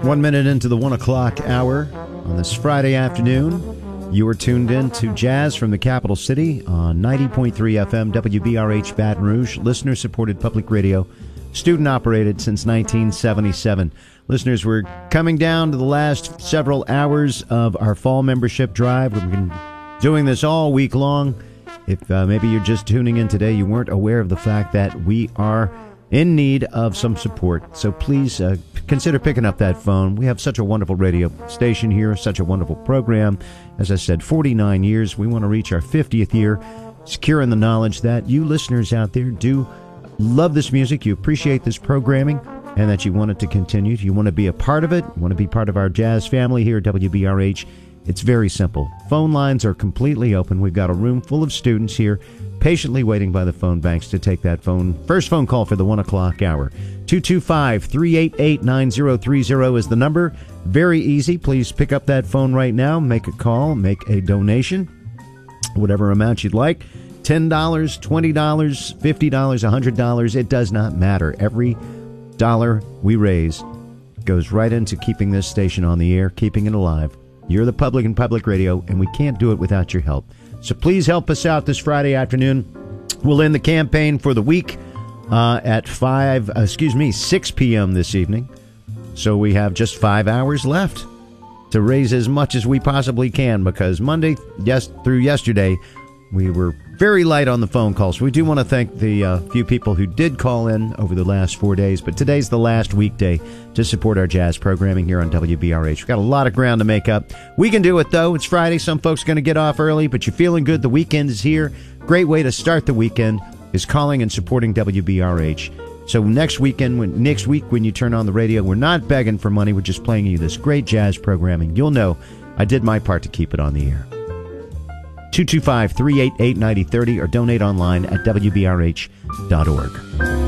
1 minute into the 1 o'clock hour on this Friday afternoon. You are tuned in to Jazz from the Capital City on 90.3 FM WBRH Baton Rouge, listener-supported public radio, student-operated since 1977. Listeners, we're coming down to the last several hours of our fall membership drive. We've been doing this all week long. If maybe you're just tuning in today, you weren't aware of the fact that we are in need of some support. So please consider picking up that phone. We have such a wonderful radio station here, such a wonderful program. As I said, 49 years. We want to reach our 50th year, secure in the knowledge that you listeners out there do love this music, you appreciate this programming, and that you want it to continue. You want to be a part of it, you want to be part of our jazz family here at WBRH. It's very simple. Phone lines are completely open. We've got a room full of students here patiently waiting by the phone banks to take that first phone call for the 1 o'clock hour. 225-388-9030 is the number. Very easy. Please pick up that phone right now, make a call, make a donation, whatever amount you'd like. $10, $20, $50, $100, it does not matter. Every dollar we raise goes right into keeping this station on the air, keeping it alive. You're the public and public radio, and we can't do it without your help. So please help us out this Friday afternoon. We'll end the campaign for the week at 6 p.m. this evening. So we have just 5 hours left to raise as much as we possibly can, because Monday through yesterday, we were very light on the phone calls. We do want to thank the few people who did call in over the last 4 days, but today's the last weekday to support our jazz programming here on WBRH. We've got a lot of ground to make up. We can do it, though. It's Friday. Some folks are going to get off early, but you're feeling good. The weekend is here. Great way to start the weekend is calling and supporting WBRH. So next week when you turn on the radio, we're not begging for money. We're just playing you this great jazz programming. You'll know I did my part to keep it on the air. 225-388-9030 or donate online at WBRH.org.